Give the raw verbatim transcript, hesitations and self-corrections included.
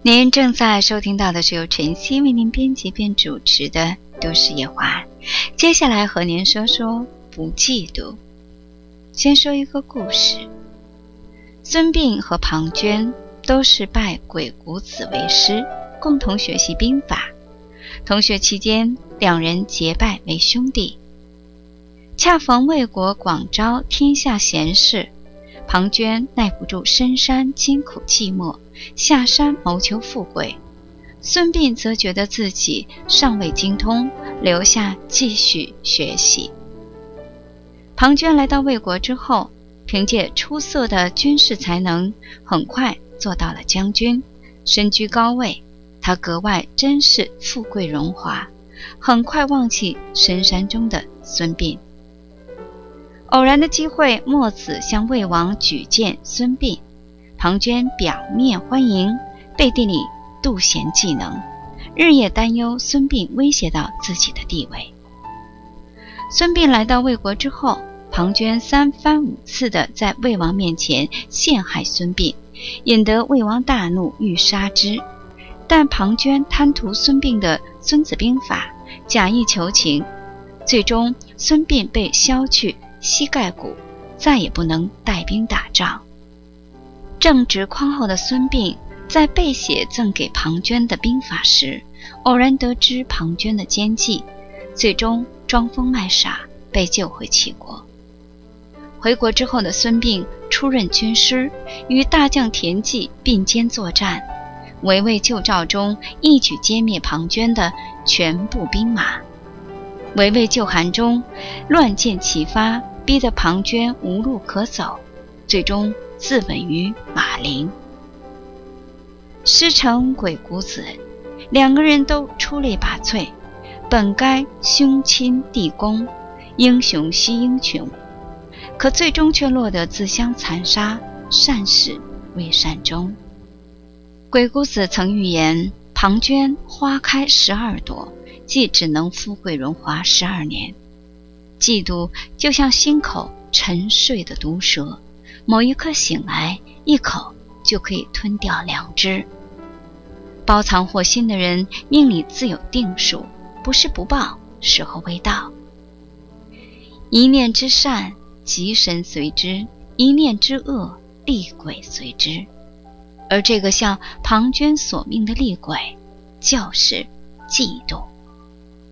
您正在收听到的是由晨曦为您编辑并主持的都市夜话，接下来和您说说不嫉妒。先说一个故事，孙膑和庞涓都是拜鬼谷子为师，共同学习兵法。同学期间，两人结拜为兄弟。恰逢魏国广招天下贤士，庞涓耐不住深山艰苦寂寞，下山谋求富贵。孙膑则觉得自己尚未精通，留下继续学习。庞涓来到魏国之后，凭借出色的军事才能，很快做到了将军，身居高位。他格外珍视富贵荣华，很快忘记深山中的孙膑。偶然的机会，墨子向魏王举荐孙膑，庞涓表面欢迎，背地里妒贤嫉能，日夜担忧孙膑威胁到自己的地位。孙膑来到魏国之后，庞涓三番五次地在魏王面前陷害孙膑，引得魏王大怒，欲杀之。但庞涓贪图孙膑的《孙子兵法》，假意求情，最终孙膑被削去膝盖骨，再也不能带兵打仗。正值匡后的孙膑在背写赠给庞涓的兵法时，偶然得知庞涓的奸计，最终装疯卖傻，被救回齐国。回国之后的孙膑出任军师，与大将田忌并肩作战，围魏救赵中一举歼灭庞涓的全部兵马。围魏救韩中乱箭齐发，逼得庞涓无路可走，最终自刎于马陵。师承鬼谷子，两个人都出类拔萃，本该兄亲弟恭，英雄惜英雄，可最终却落得自相残杀，善始为善终。鬼谷子曾预言，庞涓花开十二朵，既只能富贵荣华十二年。嫉妒就像心口沉睡的毒蛇，某一刻醒来，一口就可以吞掉良知。包藏祸心的人，命里自有定数，不是不报，时候未到。一念之善，吉神随之；一念之恶，厉鬼随之。而这个像庞涓所命的厉鬼，就是嫉妒。